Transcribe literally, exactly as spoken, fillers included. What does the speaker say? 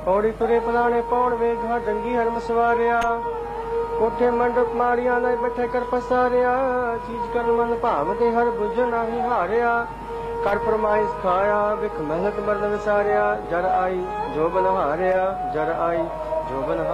पौड़ी तुरे पुराने पौड़ वे घा डंगी हर मसवारिया कोठे मंडप माड़िया न बैठे कर पसारिया चीज कर मन भाव दे हर बुझ नाही हारिया कर फरमाइश खाया विख महलत मर्द विसारिया जर आई जो बन हारिया जर आई जो बन